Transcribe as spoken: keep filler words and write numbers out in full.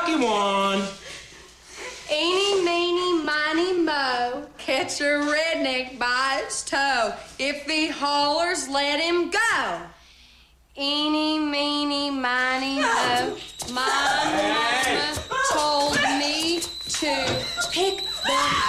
lucky one. Eeny, meeny, miny, mo, catch a redneck by its toe. If he hollers, let him go. Eeny, meeny, miny, mo, my mama told me to pick the